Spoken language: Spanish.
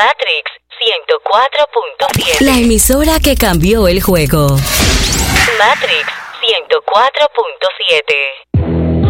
Matrix 104.7. La emisora que cambió el juego. Matrix 104.7.